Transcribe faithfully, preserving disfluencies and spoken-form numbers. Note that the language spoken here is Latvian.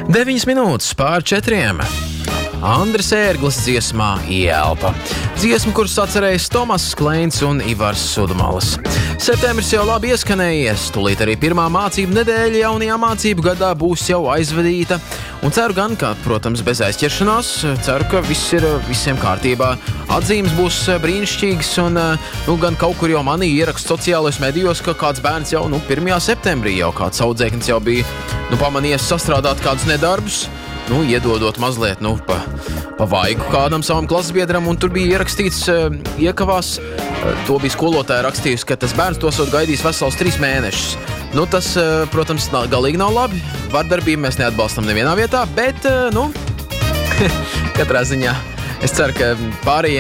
deviņas minūtes pār četriem. Andris Ērglis dziesmā Ielpa. Dziesma, kuras atcerējas Tomass Kleins un Ivars Sudmalis. Septembris jau labi ieskanējies, tūlīt arī pirmā mācību nedēļa jaunajā mācību gadā būs jau aizvadīta. Un ceru gan, ka, protams, bez aizķeršanās, ceru, ka viss ir visiem kārtībā. Atzīmes būs brīnišķīgas un nu, gan kaut kur jau manī ierakst sociālajos medijos, ka kāds bērns jau nu, pirmajā septembrī jau kāds audzēknis jau bija nu, pamanījies sastrādāt kādus nedarbus. Nu, iedodot mazliet nu, pa, pa vaigu kādam savam klasbiedram, un tur bija ierakstīts uh, iekavās. Uh, to bija skolotāja rakstījusi, ka tas bērns tos vēl gaidīs vesels trīs mēnešus. Nu, tas, uh, protams, nav, galīgi nav labi. Vardarbību mēs neatbalstam nevienā vietā, bet, uh, nu, katrā ziņā es ceru, ka pārējiem